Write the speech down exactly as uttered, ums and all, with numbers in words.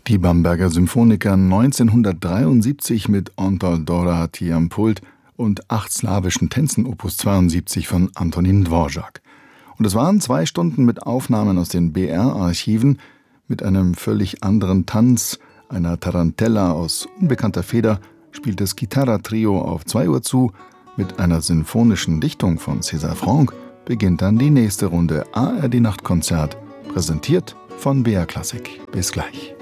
Die Bamberger Symphoniker neunzehnhundertdreiundsiebzig mit Antal Doráty am Pult und acht slawischen Tänzen Opus zweiundsiebzig von Antonín Dvořák. Und es waren zwei Stunden mit Aufnahmen aus den B R-Archiven, mit einem völlig anderen Tanz, einer Tarantella aus unbekannter Feder, spielt das Gitarra-Trio auf zwei Uhr zu. Mit einer sinfonischen Dichtung von César Franck beginnt dann die nächste Runde A R D Nachtkonzert, präsentiert von B R Klassik. Bis gleich.